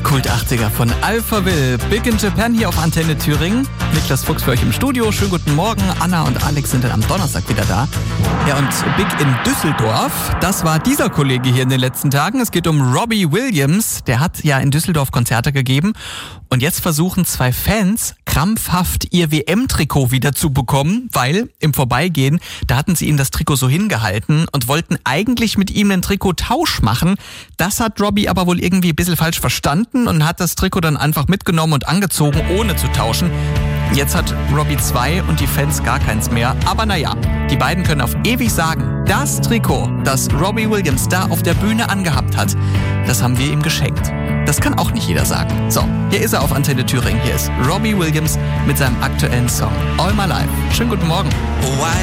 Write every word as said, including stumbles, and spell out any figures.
Kult achtziger von Alphaville. Big in Japan hier auf Antenne Thüringen. Niklas Fuchs für euch im Studio. Schönen guten Morgen. Anna und Alex sind dann am Donnerstag wieder da. Ja, und Big in Düsseldorf, das war dieser Kollege hier in den letzten Tagen. Es geht um Robbie Williams. Der hat ja in Düsseldorf Konzerte gegeben. Und jetzt versuchen zwei Fans krampfhaft ihr W M-Trikot wieder zu bekommen, weil im Vorbeigehen, da hatten sie ihm das Trikot so hingehalten und wollten eigentlich mit ihm einen Trikottausch machen. Das hat Robbie aber wohl irgendwie ein bisschen falsch verstanden und hat das Trikot dann einfach mitgenommen und angezogen, ohne zu tauschen. Jetzt hat Robbie zwei und die Fans gar keins mehr. Aber naja, die beiden können auf ewig sagen, das Trikot, das Robbie Williams da auf der Bühne angehabt hat, das haben wir ihm geschenkt. Das kann auch nicht jeder sagen. So, hier ist er auf Antenne Thüringen. Hier ist Robbie Williams mit seinem aktuellen Song All My Life. Schönen guten Morgen.